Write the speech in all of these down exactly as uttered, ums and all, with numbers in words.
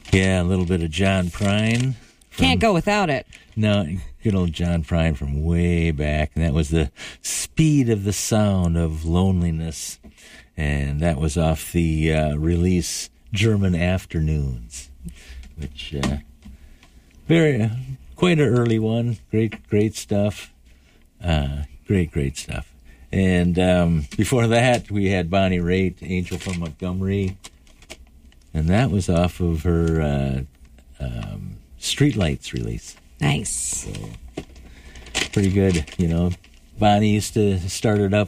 Yeah, a little bit of John Prine. From, Can't go without it. No, good old John Prine from way back. And that was the Speed of the Sound of Loneliness. And that was off the uh, release German Afternoons, which uh, very uh, quite an early one. Great, great stuff. Uh, great, great stuff. And um, before that, we had Bonnie Raitt, Angel from Montgomery. And that was off of her uh, um, Streetlights release. Nice. So, pretty good, you know. Bonnie used to start it up.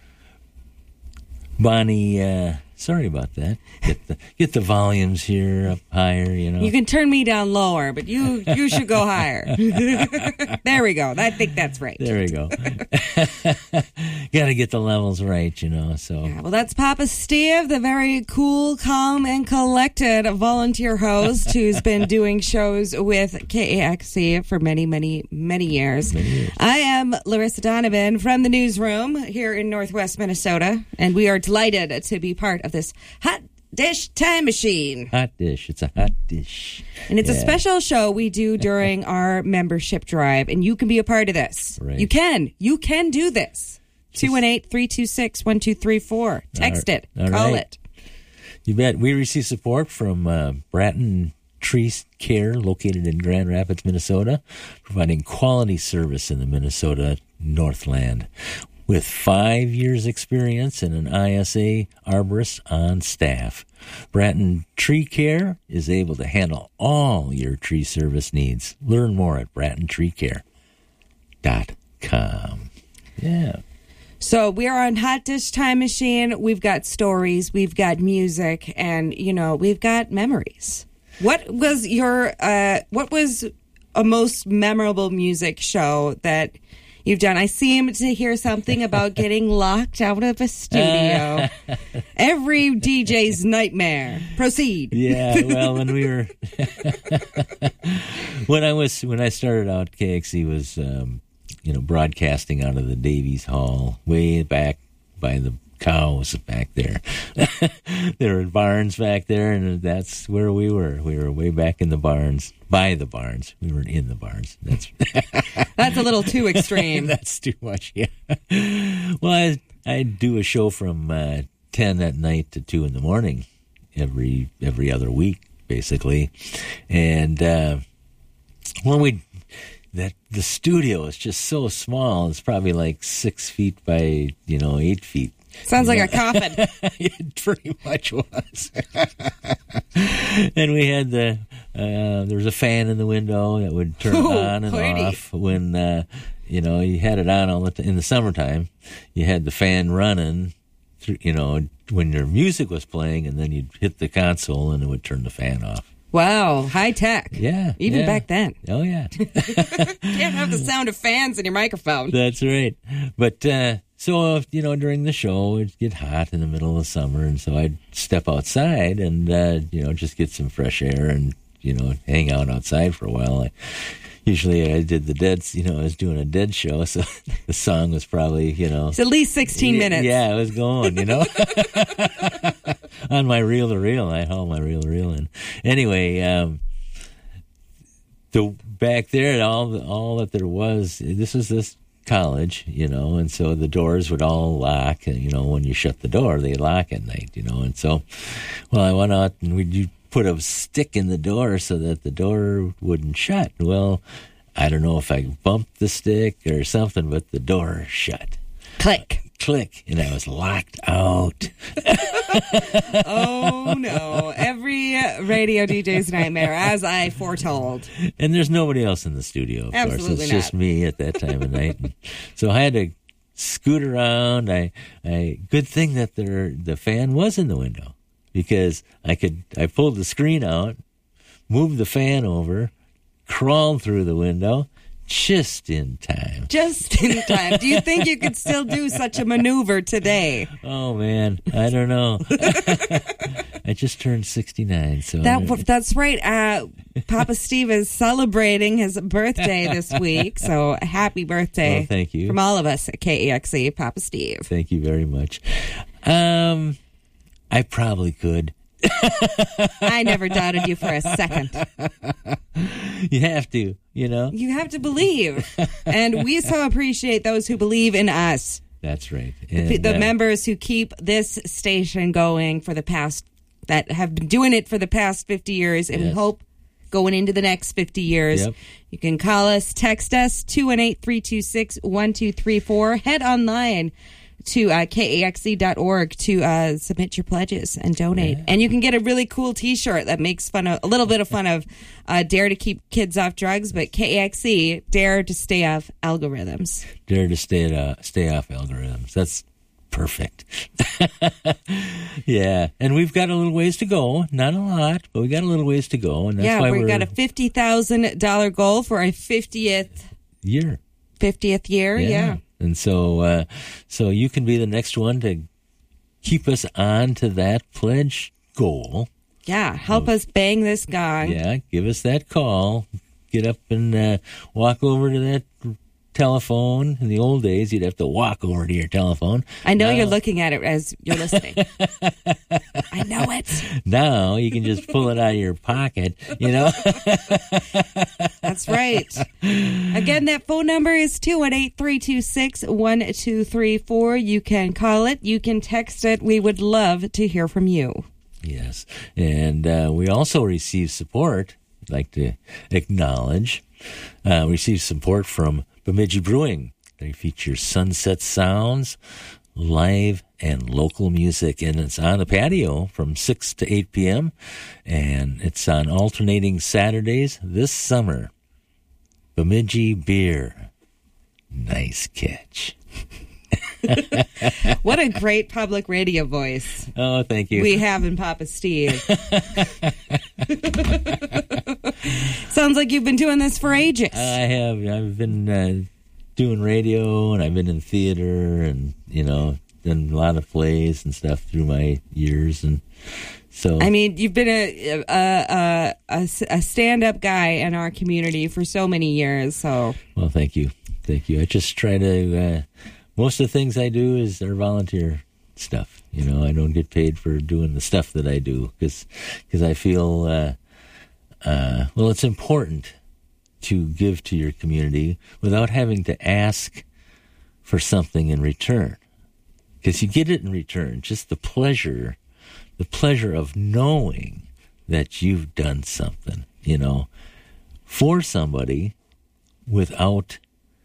Bonnie, uh, sorry about that. Get the get the volumes here up higher, you know. You can turn me down lower, but you you should go higher. There we go. I think that's right. There we go. Got to get the levels right, you know. So yeah, well, that's Papa Steve, the very cool, calm, and collected volunteer host who's been doing shows with K A X C for many, many, many years. Many years. I am Larissa Donovan from the newsroom here in Northwest Minnesota, and we are delighted to be part of this Hot Dish Time Machine. Hot dish. It's a hot dish. And it's yeah. a special show we do during our membership drive, and you can be a part of this. Right. You can. You can do this. two one eight, three two six, one two three four. Text All it. right. Call All right. it. You bet. We receive support from uh, Bratton Tree Care, located in Grand Rapids, Minnesota, providing quality service in the Minnesota Northland. With five years' experience and an I S A arborist on staff, Bratton Tree Care is able to handle all your tree service needs. Learn more at bratton tree care dot com. Yeah. So we are on Hot Dish Time Machine. We've got stories, we've got music, and, you know, we've got memories. What was your, uh, what was a most memorable music show that you've done? I seem to hear something about getting locked out of a studio. Every D J's nightmare. Proceed. Yeah, well, when we were, when I was, when I started out, K X C was, um, you know, broadcasting out of the Davies Hall, way back by the cows back there. There were barns back there, and that's where we were. We were way back in the barns, by the barns. We weren't in the barns. That's that's a little too extreme. That's too much, yeah. Well, I I do a show from uh, ten at night to two in the morning every every other week, basically. And uh, when we that the studio is just so small, it's probably like six feet by you know eight feet. Sounds like a coffin. It pretty much was. And we had the, uh, there was a fan in the window that would turn Ooh, on and pretty. off when, uh, you know, you had it on all the t- in the summertime. You had the fan running, through, you know, when your music was playing, and then you'd hit the console and it would turn the fan off. Wow, high tech. Yeah. Even yeah. back then. Oh, yeah. Can't have the sound of fans in your microphone. That's right. But, uh, so, uh, you know, during the show, it'd get hot in the middle of the summer, and so I'd step outside and, uh, you know, just get some fresh air and, you know, hang out outside for a while. I, usually I did the Dead, you know, I was doing a Dead show, so the song was probably, you know. It's at least sixteen minutes. Yeah, it was going, you know. On my reel-to-reel, I haul my reel-to-reel in. Anyway, um, the back there, all all that there was, this was this college, you know, and so the doors would all lock, and, you know, when you shut the door, they lock at night, you know, and so, well, I went out and we'd put a stick in the door so that the door wouldn't shut. Well, I don't know if I bumped the stick or something, but the door shut. Click. Click, and I was locked out. Oh, no. Every radio D J's nightmare, as I foretold. And there's nobody else in the studio, of Absolutely course. It's not. just me at that time of night. And so I had to scoot around. I, I, good thing that there, the fan was in the window, because I could, I pulled the screen out, moved the fan over, crawled through the window, just in time. Just in time. Do you think you could still do such a maneuver today? Oh, man. I don't know. I just turned sixty-nine. So That That's right. Uh, Papa Steve is celebrating his birthday this week. So happy birthday. Well, thank you. From all of us at K A X C, Papa Steve. Thank you very much. Um, I probably could. I never doubted you for a second. You have to, you know? You have to believe. And we so appreciate those who believe in us. That's right. And, the the uh, members who keep this station going for the past, that have been doing it for the past fifty years, and yes. we hope going into the next fifty years. Yep. You can call us, text us, two one eight, three two six, one two three four. Head online to uh, K A X E dot org to uh, submit your pledges and donate. Yeah. And you can get a really cool T-shirt that makes fun of, a little bit of fun of uh, Dare to Keep Kids Off Drugs, but K A X E, Dare to Stay Off Algorithms. Dare to stay, uh, stay off algorithms. That's perfect. Yeah. And we've got a little ways to go. Not a lot, but we got a little ways to go. And that's yeah, why we've we're, got a fifty thousand dollars goal for our fiftieth year. fiftieth year, yeah. yeah. And so uh, so you can be the next one to keep us on to that pledge goal. Yeah, help so, us bang this gong. Yeah, give us that call. Get up and uh, walk over to that telephone. In the old days, you'd have to walk over to your telephone. I know now, you're looking at it as you're listening. I know it. Now you can just pull it out of your pocket, you know. That's right. Again, that phone number is two one eight, three two six, one two three four. You can call it. You can text it. We would love to hear from you. Yes. And uh, we also receive support. I'd like to acknowledge. Uh, receive support from Bemidji Brewing. They feature Sunset Sounds, live and local music, and it's on the patio from six to eight p.m., and it's on alternating Saturdays this summer. Bemidji Beer. Nice catch. What a great public radio voice. Oh, thank you. We have in Papa Steve. Sounds like you've been doing this for ages. I have. I've been uh, doing radio, and I've been in theater, and, you know, done a lot of plays and stuff through my years. And so, I mean, you've been a a, a, a stand-up guy in our community for so many years. So, well, thank you. Thank you. I just try to... Uh, most of the things I do is are volunteer stuff. You know, I don't get paid for doing the stuff that I do because I feel, uh, uh, well, it's important to give to your community without having to ask for something in return. Because you get it in return, just the pleasure, the pleasure of knowing that you've done something, you know, for somebody without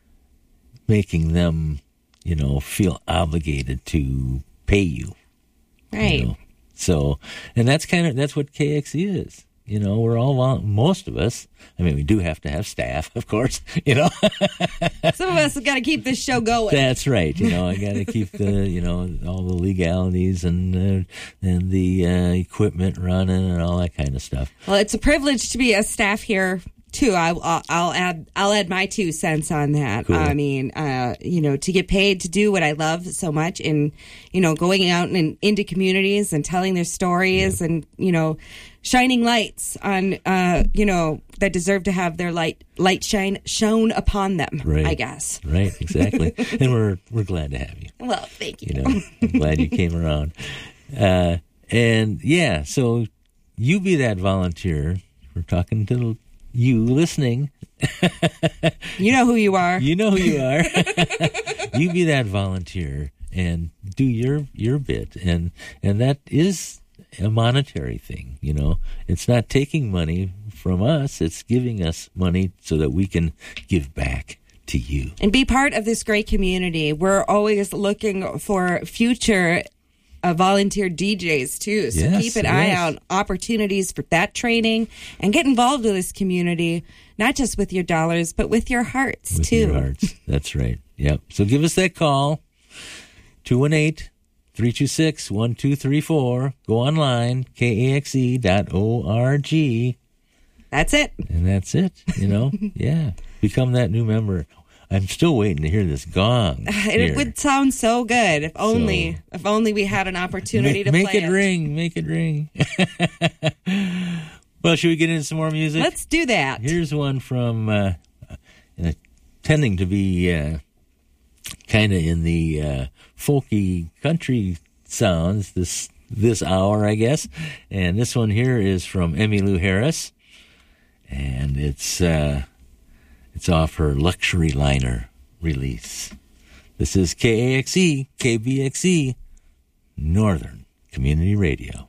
making them, you know, feel obligated to pay you. Right. You know? So, and that's kind of, that's what K X E is. You know, we're all, vol- most of us, I mean, we do have to have staff, of course, you know. Some of us have got to keep this show going. That's right. You know, I got to keep the, you know, all the legalities and, uh, and the uh, equipment running and all that kind of stuff. Well, it's a privilege to be a staff here too. I, I'll, I'll add I'll add my two cents on that. Cool. I mean, uh, you know, to get paid to do what I love so much, and you know, going out and into communities and telling their stories, yeah. and you know, shining lights on uh, you know, that deserve to have their light light shine shown upon them. Right. I guess. Right. Exactly. And we're we're glad to have you. Well, thank you. You know, I'm glad you came around. Uh, and yeah, so you be that volunteer. We're talking to you listening. You know who you are. You know who you are. You be that volunteer and do your your bit, and and that is a monetary thing. You know, it's not taking money from us; it's giving us money so that we can give back to you and be part of this great community. We're always looking for future Uh, volunteer D Js too, so yes, keep an yes. eye out opportunities for that training and get involved with this community, not just with your dollars but with your hearts with too. Your hearts. That's right. Yep. So give us that call, two one eight, three two six, one two three four. Go online, K A X E dot org. That's it. And that's it. You know, yeah. Become that new member. I'm still waiting to hear this gong. It here. would sound so good if only so, if only we had an opportunity make, to make play it, it. ring, make it ring. Well, should we get into some more music? Let's do that. Here's one from uh, uh, tending to be uh, kind of in the uh, folky country sounds. This this hour, I guess. And this one here is from Emmylou Harris, and it's uh, it's off her Luxury Liner release. This is K A X E, K B X E, Northern Community Radio.